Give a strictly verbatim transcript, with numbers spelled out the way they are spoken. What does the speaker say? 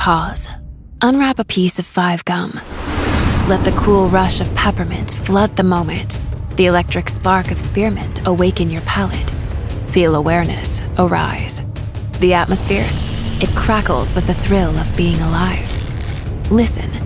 Pause. Unwrap a piece of five gum. Let the cool rush of peppermint flood the moment. The electric spark of spearmint awaken your palate. Feel awareness arise. The atmosphere, it crackles with the thrill of being alive. Listen,